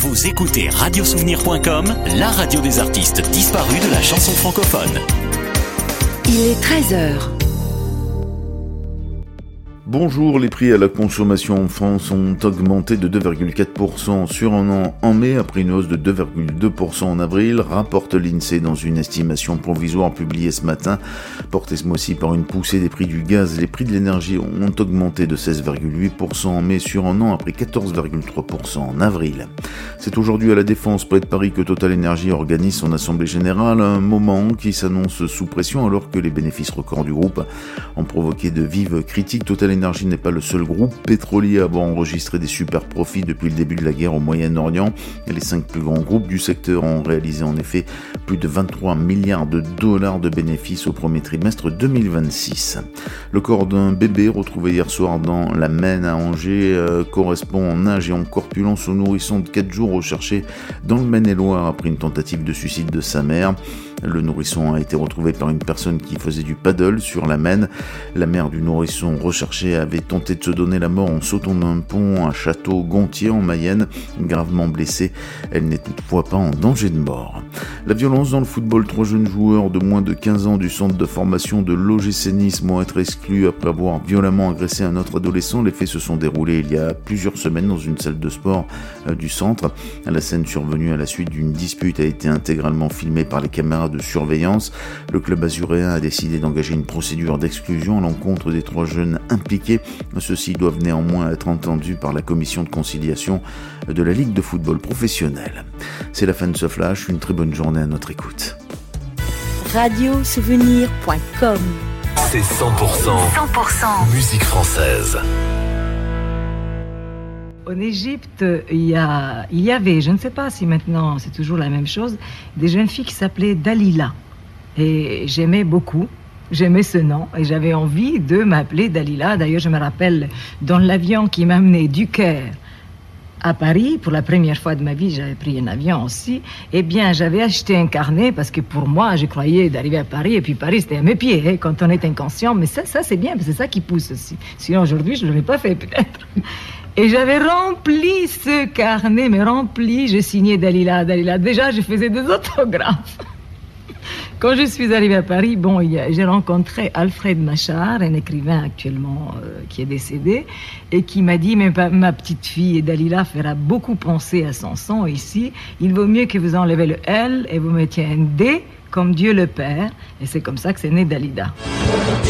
Vous écoutez radiosouvenir.com, la radio des artistes disparus de la chanson francophone. Il est 13h. Bonjour, les prix à la consommation en France ont augmenté de 2,4% sur un an en mai, après une hausse de 2,2% en avril, rapporte l'INSEE dans une estimation provisoire publiée ce matin. Portée ce mois-ci par une poussée des prix du gaz, les prix de l'énergie ont augmenté de 16,8% en mai sur un an, après 14,3% en avril. C'est aujourd'hui à la Défense, près de Paris, que Total Energy organise son assemblée générale, un moment qui s'annonce sous pression alors que les bénéfices records du groupe ont provoqué de vives critiques. Total Energy n'est pas le seul groupe pétrolier à avoir enregistré des super profits depuis le début de la guerre au Moyen-Orient. Les 5 plus grands groupes du secteur ont réalisé en effet plus de 23 milliards de dollars de bénéfices au premier trimestre 2026. Le corps d'un bébé retrouvé hier soir dans la Maine à Angers correspond en âge et en corpulence au nourrisson de 4 jours recherché dans le Maine-et-Loire après une tentative de suicide de sa mère. Le nourrisson a été retrouvé par une personne qui faisait du paddle sur la Maine. La mère du nourrisson recherché avait tenté de se donner la mort en sautant d'un pont à Château-Gontier en Mayenne. Gravement blessée, elle n'est toutefois pas en danger de mort. La violence dans le football, 3 jeunes joueurs de moins de 15 ans du centre de formation de l'OGC Nice vont être exclus après avoir violemment agressé un autre adolescent. Les faits se sont déroulés il y a plusieurs semaines dans une salle de sport du centre. La scène survenue à la suite d'une dispute a été intégralement filmée par les caméras de surveillance. Le club azuréen a décidé d'engager une procédure d'exclusion à l'encontre des 3 jeunes impliqués. Ceux-ci doivent néanmoins être entendus par la commission de conciliation de la Ligue de football professionnel. C'est la fin de ce flash, une très bonne journée à notre écoute. Radiosouvenir.com. C'est 100% musique française. En Égypte, il y avait, je ne sais pas si maintenant c'est toujours la même chose, des jeunes filles qui s'appelaient Dalila. Et j'aimais ce nom et j'avais envie de m'appeler Dalila. D'ailleurs, je me rappelle dans l'avion qui m'amenait du Caire à Paris, pour la première fois de ma vie, j'avais pris un avion aussi. Eh bien, j'avais acheté un carnet parce que pour moi, je croyais d'arriver à Paris et puis Paris, c'était à mes pieds quand on est inconscient. Mais ça c'est bien, parce que c'est ça qui pousse aussi. Sinon, aujourd'hui, je ne l'aurais pas fait peut-être. Et j'avais rempli ce carnet, je signais Dalila. Déjà, je faisais des autographes. Quand je suis arrivée à Paris, j'ai rencontré Alfred Machar, un écrivain actuellement qui est décédé, et qui m'a dit, mais ma petite fille Dalila fera beaucoup penser à son son ici. Il vaut mieux que vous enlevez le L et vous mettiez un D comme Dieu le Père. Et c'est comme ça que c'est né Dalida.